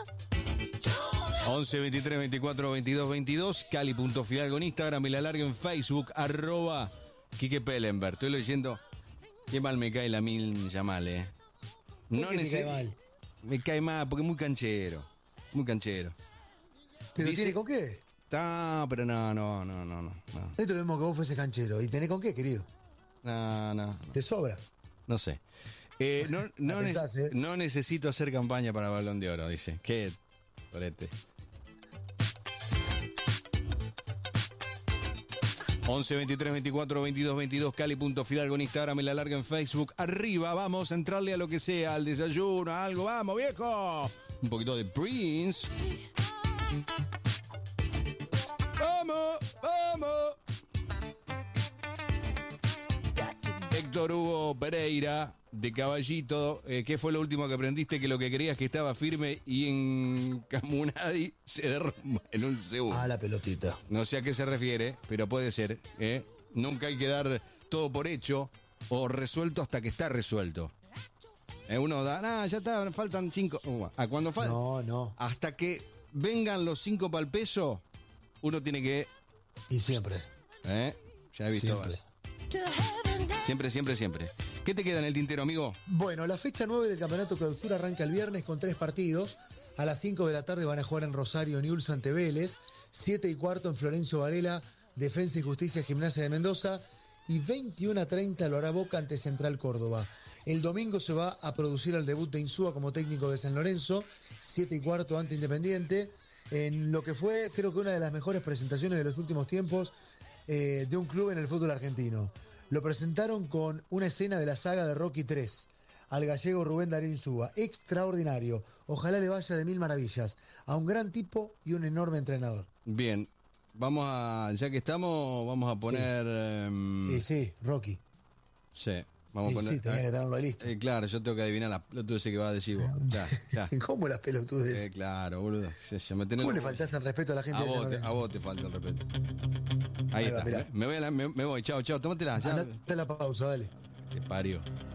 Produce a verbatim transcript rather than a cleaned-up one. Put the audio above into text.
once, veintitrés, veinticuatro, veintidós, veintidós. Cali.fidalgo en Instagram y la larga en Facebook. Arroba Quique Pellenberg. Estoy leyendo. Qué mal me cae la Mil Yamal, eh. No me cae mal. Me cae mal porque es muy canchero. Muy canchero. ¿Pero Dice, tiene con qué? Está, pero no, no, no, no, no. Esto es lo mismo que vos fuese canchero. ¿Y tenés con qué, querido? No, no. no. ¿Te sobra? No sé. Eh, no, no, pensás, ne- eh. no necesito hacer campaña para el Balón de Oro, dice. ¿Qué? Torete. once, veintitrés, veinticuatro, veintidós, veintidós. Cali.fidalgo en Instagram y la larga en Facebook. Arriba, vamos a entrarle a lo que sea, al desayuno, a algo. ¡Vamos, viejo! Un poquito de Prince. ¡Vamos! ¡Vamos! Héctor Hugo Pereira, de Caballito. Eh, ¿Qué fue lo último que aprendiste? Que lo que creías que estaba firme y en Camunadi se derrumba en un segundo. Ah, la pelotita. No sé a qué se refiere, pero puede ser. ¿eh? Nunca hay que dar todo por hecho o resuelto hasta que está resuelto. Eh, uno da, ah, ya está, faltan cinco. Uh, ah, cuando falta. No, no. Hasta que vengan los cinco para el peso, uno tiene que. Y siempre. ¿eh? Ya he visto. Siempre. Siempre, siempre, siempre. ¿Qué te queda en el tintero, amigo? Bueno, la fecha nueve del Campeonato Clausura arranca el viernes con tres partidos. A las cinco de la tarde van a jugar en Rosario Newell's ante Vélez. siete y cuarto en Florencio Varela, Defensa y Justicia Gimnasia de Mendoza. Y veintiuno a treinta lo hará Boca ante Central Córdoba. El domingo se va a producir el debut de Insúa como técnico de San Lorenzo. siete y cuarto ante Independiente. En lo que fue, creo que una de las mejores presentaciones de los últimos tiempos eh, de un club en el fútbol argentino. Lo presentaron con una escena de la saga de Rocky tres, al gallego Rubén Darío Insúa. Extraordinario. Ojalá le vaya de mil maravillas. A un gran tipo y un enorme entrenador. Bien, vamos a, ya que estamos, vamos a poner... Sí, eh, y sí, Rocky. sí, vamos Sí, a poner... sí, tenía que tenerlo ahí listo. eh, claro, yo tengo que adivinar la pelotudeces que va a decir vos. Ya, ya. ¿Cómo las pelotudes? Eh, claro, boludo. Sí, ya me tenés ¿Cómo los- le faltás el respeto a la gente A de San vos, te, Lorenzo? a vos te falta el respeto. Ahí, Ahí va, está. mirá. me, voy a la- me, me voy, chao, chao, tómatela. Ya. Andate a la pausa, dale. Te parió.